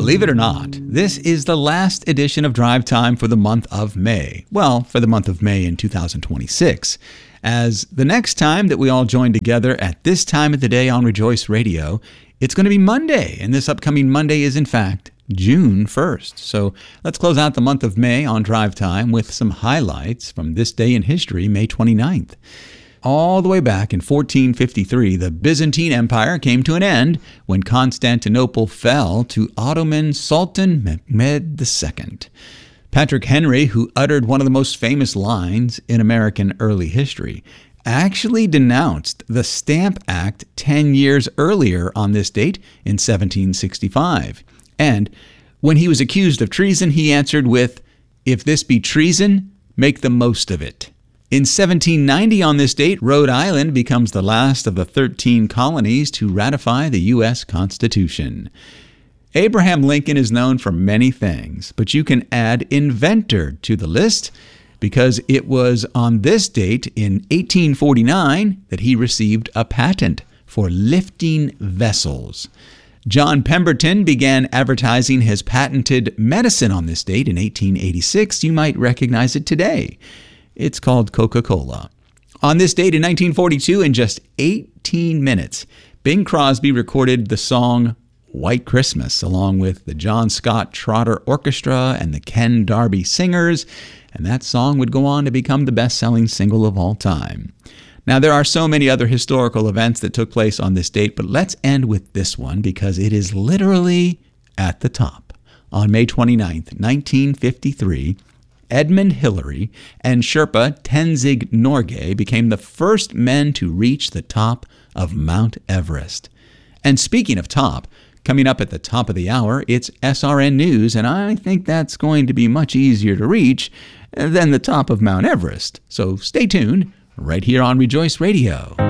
Believe it or not, this is the last edition of Drive Time for the month of May. Well, for the month of May in 2026. As the next time that we all join together at this time of the day on Rejoice Radio, it's going to be Monday, and this upcoming Monday is in fact June 1st. So let's close out the month of May on Drive Time with some highlights from this day in history, May 29th. All the way back in 1453, the Byzantine Empire came to an end when Constantinople fell to Ottoman Sultan Mehmed II. Patrick Henry, who uttered one of the most famous lines in American early history, actually denounced the Stamp Act 10 years earlier on this date in 1765. And when he was accused of treason, he answered with, "If this be treason, make the most of it." In 1790 on this date, Rhode Island becomes the last of the 13 colonies to ratify the U.S. Constitution. Abraham Lincoln is known for many things, but you can add inventor to the list because it was on this date in 1849 that he received a patent for lifting vessels. John Pemberton began advertising his patented medicine on this date in 1886. You might recognize it today. It's called Coca-Cola. On this date in 1942, in just 18 minutes, Bing Crosby recorded the song White Christmas along with the John Scott Trotter Orchestra and the Ken Darby Singers, and that song would go on to become the best-selling single of all time. Now, there are so many other historical events that took place on this date, but let's end with this one because it is literally at the top. On May 29th, 1953, Edmund Hillary and Sherpa Tenzing Norgay became the first men to reach the top of Mount Everest. And speaking of top, coming up at the top of the hour, it's SRN News, and I think that's going to be much easier to reach than the top of Mount Everest. So stay tuned right here on Rejoice Radio.